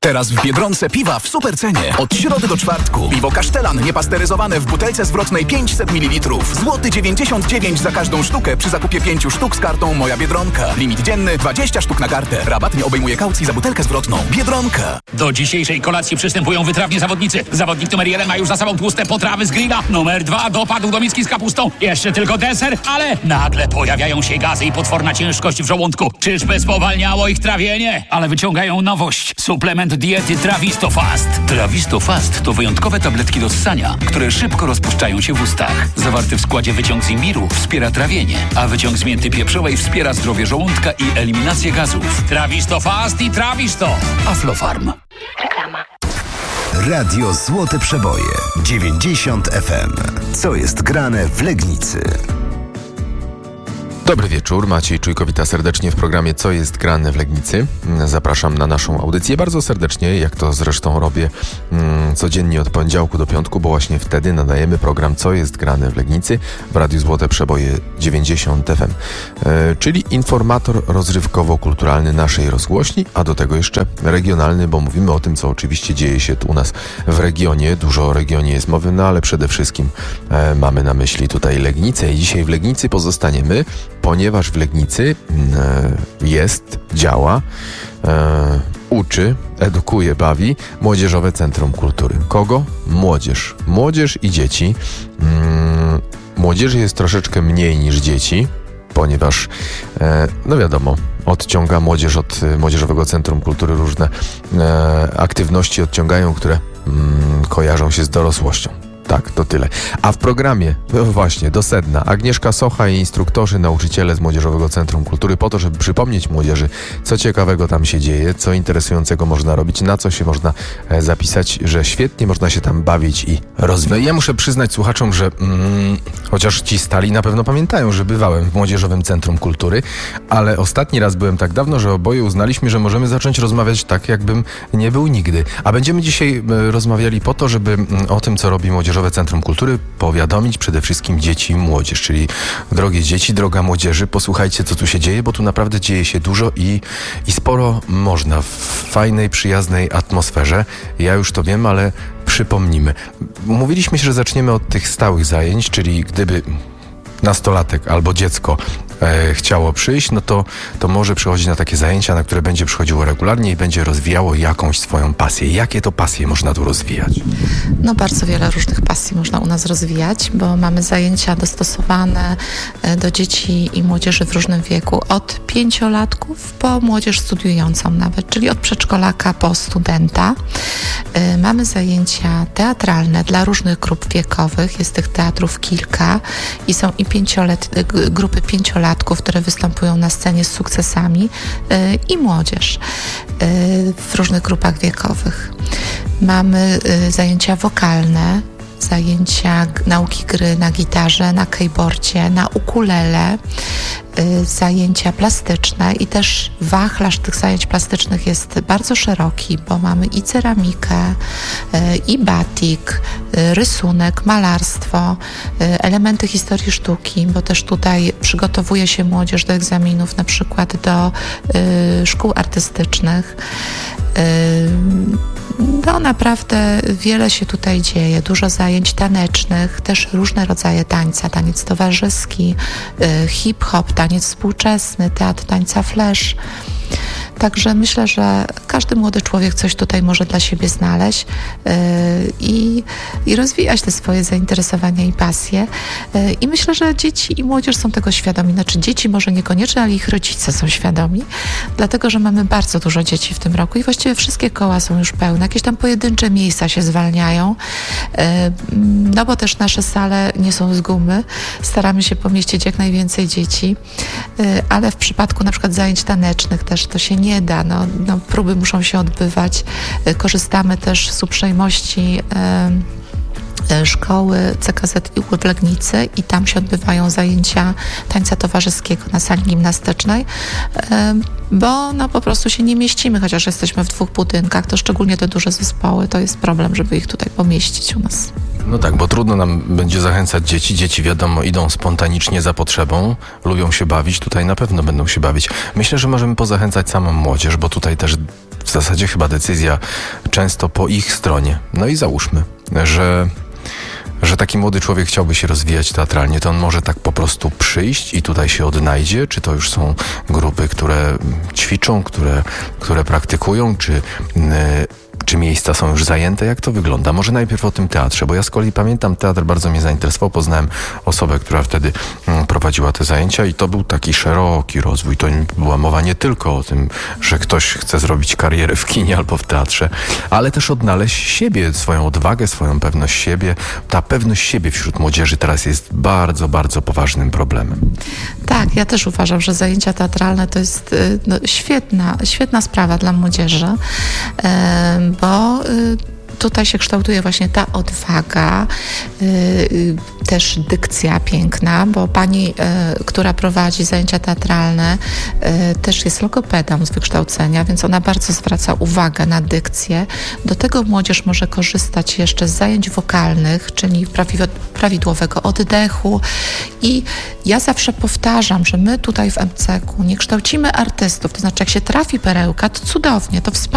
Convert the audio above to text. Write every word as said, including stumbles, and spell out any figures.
Teraz w Biedronce piwa w supercenie. Od środy do czwartku. Piwo Kasztelan niepasteryzowane w butelce zwrotnej pięćset mililitrów. Złoty dziewięćdziesiąt dziewięć za każdą sztukę przy zakupie pięciu sztuk z kartą Moja Biedronka. Limit dzienny dwadzieścia sztuk na kartę. Rabat nie obejmuje kaucji za butelkę zwrotną. Biedronka. Do dzisiejszej kolacji przystępują wytrawni zawodnicy. Zawodnik numer jeden ma już za sobą tłuste potrawy z grilla. Numer dwa dopadł do miski z kapustą. Jeszcze tylko deser, ale nagle pojawiają się gazy i potworna ciężkość w żołądku. Czyżby spowalniało ich trawienie? Ale wyciągają nowość. Suplement diety Trawisto Fast. Trawisto Fast to wyjątkowe tabletki do ssania, które szybko rozpuszczają się w ustach. Zawarty w składzie wyciąg z imbiru wspiera trawienie, a wyciąg z mięty pieprzowej wspiera zdrowie żołądka i eliminację gazów. Trawisto Fast i Trawisto. Aflofarm. Reklama. Radio Złote Przeboje dziewięćdziesiąt F M. Co jest grane w Legnicy? Dobry wieczór, Maciej Czujkowita serdecznie w programie Co jest grane w Legnicy. Zapraszam na naszą audycję bardzo serdecznie, jak to zresztą robię mm, codziennie od poniedziałku do piątku, bo właśnie wtedy nadajemy program Co jest grane w Legnicy w Radiu Złote Przeboje dziewięćdziesiąt F M, e, czyli informator rozrywkowo-kulturalny naszej rozgłośni, a do tego jeszcze regionalny, bo mówimy o tym, co oczywiście dzieje się tu u nas w regionie. Dużo o regionie jest mowy, no ale przede wszystkim e, mamy na myśli tutaj Legnicę i dzisiaj w Legnicy pozostaniemy, ponieważ w Legnicy e, jest, działa, e, uczy, edukuje, bawi Młodzieżowe Centrum Kultury. Kogo? Młodzież. Młodzież i dzieci. Mm, młodzieży jest troszeczkę mniej niż dzieci, ponieważ, e, no wiadomo, odciąga młodzież od Młodzieżowego Centrum Kultury różne e, aktywności odciągają, które mm, kojarzą się z dorosłością. Tak, to tyle. A w programie, no właśnie, do sedna, Agnieszka Socha i instruktorzy, nauczyciele z Młodzieżowego Centrum Kultury po to, żeby przypomnieć młodzieży, co ciekawego tam się dzieje, co interesującego można robić, na co się można e, zapisać, że świetnie można się tam bawić i rozwijać. Ja muszę przyznać słuchaczom, że mm, chociaż ci stali na pewno pamiętają, że bywałem w Młodzieżowym Centrum Kultury, ale ostatni raz byłem tak dawno, że oboje uznaliśmy, że możemy zacząć rozmawiać tak, jakbym nie był nigdy. A będziemy dzisiaj e, rozmawiali po to, żeby m, o tym, co robi Młodzieżowe Centrum Kultury, powiadomić przede wszystkim dzieci i młodzież, czyli drogie dzieci, droga młodzieży, posłuchajcie, co tu się dzieje, bo tu naprawdę dzieje się dużo i, i sporo można w fajnej, przyjaznej atmosferze. Ja już to wiem, ale przypomnimy. Mówiliśmy, że zaczniemy od tych stałych zajęć, czyli gdyby nastolatek albo dziecko e, chciało przyjść, no to, to może przychodzić na takie zajęcia, na które będzie przychodziło regularnie i będzie rozwijało jakąś swoją pasję. Jakie to pasje można tu rozwijać? No bardzo wiele różnych pasji można u nas rozwijać, bo mamy zajęcia dostosowane do dzieci i młodzieży w różnym wieku, od pięciolatków po młodzież studiującą nawet, czyli od przedszkolaka po studenta. Mamy zajęcia teatralne dla różnych grup wiekowych, jest tych teatrów kilka i są i pięciolet, grupy pięciolatków, które występują na scenie z sukcesami yy, i młodzież yy, w różnych grupach wiekowych. Mamy yy, zajęcia wokalne, zajęcia g- nauki gry na gitarze, na keyboardzie, na ukulele, y, zajęcia plastyczne i też wachlarz tych zajęć plastycznych jest bardzo szeroki, bo mamy i ceramikę, y, i batik, y, rysunek, malarstwo, y, elementy historii sztuki, bo też tutaj przygotowuje się młodzież do egzaminów, na przykład do y, szkół artystycznych. Y, No naprawdę wiele się tutaj dzieje, dużo zajęć tanecznych, też różne rodzaje tańca, taniec towarzyski, y, hip-hop, taniec współczesny, teatr tańca flash. Także myślę, że każdy młody człowiek coś tutaj może dla siebie znaleźć yy, i, i rozwijać te swoje zainteresowania i pasje. Yy, I myślę, że dzieci i młodzież są tego świadomi. Znaczy dzieci może niekoniecznie, ale ich rodzice są świadomi, dlatego że mamy bardzo dużo dzieci w tym roku i właściwie wszystkie koła są już pełne. Jakieś tam pojedyncze miejsca się zwalniają, yy, no bo też nasze sale nie są z gumy. Staramy się pomieścić jak najwięcej dzieci, yy, ale w przypadku na przykład zajęć tanecznych też to się nie da. No, no, próby muszą się odbywać. Korzystamy też z uprzejmości y, szkoły C K Z I w Legnicy i tam się odbywają zajęcia tańca towarzyskiego na sali gimnastycznej, y, bo no, po prostu się nie mieścimy, chociaż jesteśmy w dwóch budynkach, to szczególnie te duże zespoły, to jest problem, żeby ich tutaj pomieścić u nas. No tak, bo trudno nam będzie zachęcać dzieci. Dzieci, wiadomo, idą spontanicznie za potrzebą, lubią się bawić, tutaj na pewno będą się bawić. Myślę, że możemy pozachęcać samą młodzież, bo tutaj też zasadzie chyba decyzja często po ich stronie. No i załóżmy, że że taki młody człowiek chciałby się rozwijać teatralnie, to on może tak po prostu przyjść i tutaj się odnajdzie? Czy to już są grupy, które ćwiczą, które, które praktykują, czy... Yy, Czy miejsca są już zajęte? Jak to wygląda? Może najpierw o tym teatrze, bo ja z kolei pamiętam, teatr bardzo mnie zainteresował. Poznałem osobę, która wtedy mm, prowadziła te zajęcia i to był taki szeroki rozwój. To była mowa nie tylko o tym, że ktoś chce zrobić karierę w kinie albo w teatrze, ale też odnaleźć siebie, swoją odwagę, swoją pewność siebie. Ta pewność siebie wśród młodzieży teraz jest bardzo, bardzo poważnym problemem. Tak, ja też uważam, że zajęcia teatralne to jest no, świetna, świetna sprawa dla młodzieży, bo tutaj się kształtuje właśnie ta odwaga, też dykcja piękna, bo pani, która prowadzi zajęcia teatralne, też jest logopedą z wykształcenia, więc ona bardzo zwraca uwagę na dykcję. Do tego młodzież może korzystać jeszcze z zajęć wokalnych, czyli prawidłowego oddechu. I ja zawsze powtarzam, że my tutaj w em ce ku nie kształcimy artystów, to znaczy jak się trafi perełka, to cudownie, to wspaniale.